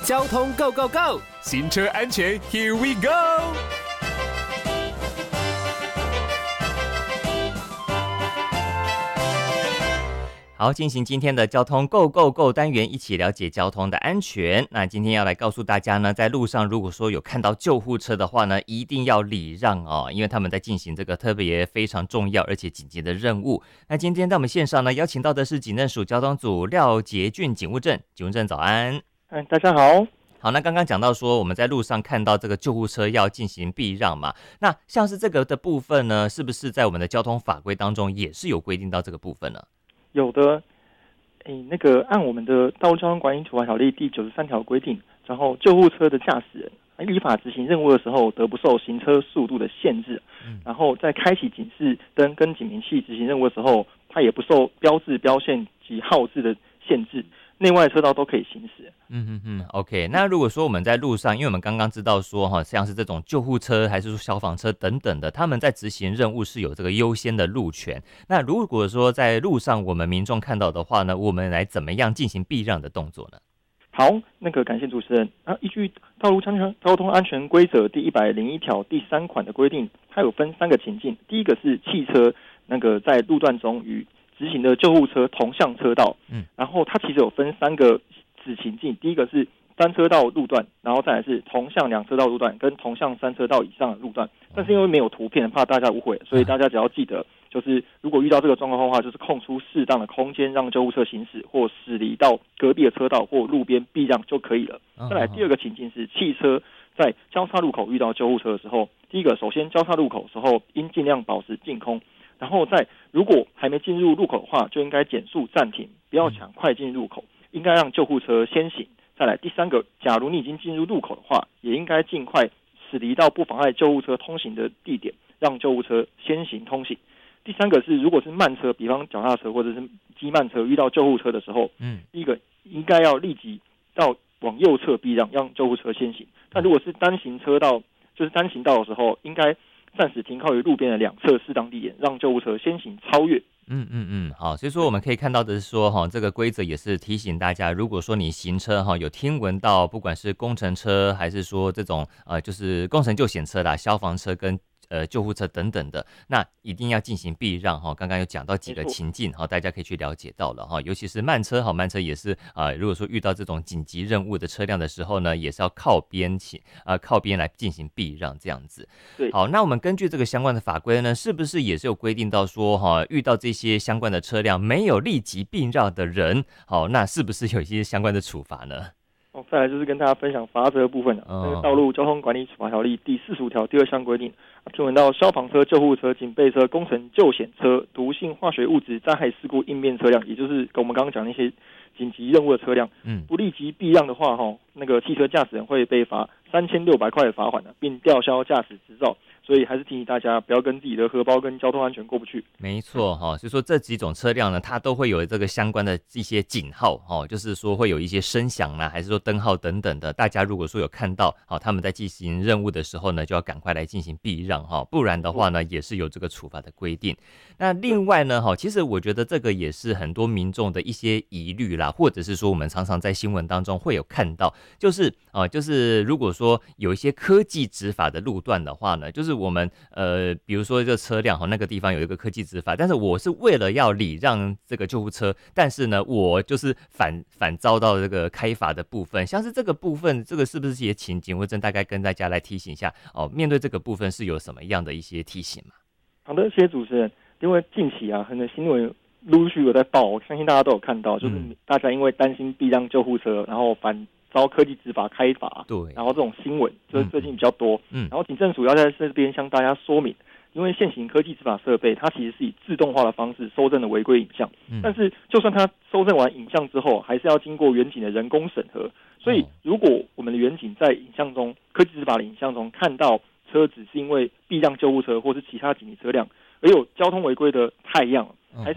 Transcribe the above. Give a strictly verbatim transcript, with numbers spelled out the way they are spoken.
交通 Go Go Go， 行车安全 Here we go。 好，进行今天的交通 Go Go Go 单元，一起了解交通的安全。那今天要来告诉大家呢，在路上如果说有看到救护车的话呢，一定要礼让哦，因为他们在进行这个特别非常重要而且紧急的任务。那今天在我们线上呢，邀请到的是警政署交通组廖杰俊警务正，警务正早安。 嗯，大家好。 好，那刚刚讲到说我们在路上看到这个救护车要进行避让嘛，那像是这个的部分呢，是不是在我们的交通法规当中也是有规定到这个部分呢？ 有的，诶，那个按我们的《道路交通管理处罚条例》第九十三条规定，然后救护车的驾驶人依法执行任务的时候，得不受行车速度的限制。嗯，然后在开启警示灯跟警鸣器执行任务的时候，它也不受标志、标线及号志的限制。内外车道都可以行驶。 嗯嗯嗯 ，OK。那如果说我们在路上，因为我们刚刚知道说哈，像是这种救护车还是说消防车等等的，他们在执行任务是有这个优先的路权。那如果说在路上我们民众看到的话呢，我们来怎么样进行避让的动作呢？ 好，那个感谢主持人。啊，依据道路交通交通安全规则第一百零一条第三款的规定，它有分三个情境。第一个是汽车那个在路段中与执行的救护车同向车道，嗯，然后它其实有分三个子情境，第一个是单车道路段，然后再来是同向两车道路段跟同向三车道以上的路段。但是因为没有图片，怕大家误会，所以大家只要记得，就是如果遇到这个状况的话，就是空出适当的空间让救护车行驶，或驶离到隔壁的车道或路边避让就可以了。再来第二个情境是汽车在交叉路口遇到救护车的时候，第一个首先交叉路口的时候应尽量保持净空。然后在如果还没进入路口的话，就应该减速暂停，不要抢快进入口，应该让救护车先行。再来第三个，假如你已经进入路口的话，也应该尽快驶离到不妨碍救护车通行的地点，让救护车先行通行。第三个是，如果是慢车，比方脚踏车或者是机慢车遇到救护车的时候，嗯，第一个应该要立即到往右侧避让，让救护车先行。但如果是单行车道，就是单行道的时候，应该暂时停靠于路边的两侧适当地点，让救护车先行超越。 嗯嗯嗯，好，所以说我们可以看到的是说，哈，这个规则也是提醒大家，如果说你行车哈有听闻到，不管是工程车还是说这种呃就是工程救险车啦、消防车跟呃救护车等等的，那一定要进行避让哈。刚刚有讲到几个情境哈，大家可以去了解到了哈，尤其是慢车哈，慢车也是啊、呃，如果说遇到这种紧急任务的车辆的时候呢，也是要靠边起啊、呃、靠边来进行避让这样子。 对， 好，那我们根据这个相关的法规呢，是不是也是有规定到说哈，遇到这些相关的车辆没有立即避让的人，好，那是不是有一些相关的处罚呢？ 哦，再来就是跟大家分享罚则的部分了、啊。那个《道路交通管理处罚条例》第四十五条第二项规定，听闻到消防车、救护车、警备车、工程救险车、毒性化学物质灾害事故应变车辆，也就是跟我们刚刚讲那些紧急任务的车辆，嗯，不立即避让的话，哈，那个汽车驾驶人会被罚三千六百块的罚款的，并吊销驾驶执照。所以还是提醒大家不要跟自己的荷包跟交通安全过不去。 没错哈，所以说这几种车辆呢，它都会有这个相关的一些警号哈，就是说会有一些声响啦，还是说灯号等等的。大家如果说有看到好他们在进行任务的时候呢，就要赶快来进行避让哈，不然的话呢，也是有这个处罚的规定。那另外呢哈，其实我觉得这个也是很多民众的一些疑虑啦，或者是说我们常常在新闻当中会有看到，就是啊、呃，就是如果说有一些科技执法的路段的话呢，就是我们呃，比如说这个车辆哈，那个地方有一个科技执法，但是我是为了要礼让这个救护车，但是呢，我就是反反遭到这个开罚的部分，像是这个部分，这个是不是也请警务正大概跟大家来提醒一下哦？面对这个部分是有什么样的一些提醒吗？ 好的，谢谢主持人。因为近期啊，很多新闻陆续有在报，我相信大家都有看到，就是大家因为担心避让救护车，然后反遭科技执法开罚， 对， 然后这种新闻就是最近比较多，嗯，然后警政署要在这边向大家说明，因为现行科技执法设备，它其实是以自动化的方式收证的违规影像，嗯，但是就算它收证完影像之后，还是要经过远景的人工审核，所以如果我们的远景在影像中，科技执法的影像中看到车子是因为避让救护车或是其他紧急车辆，而有交通违规的态样，还是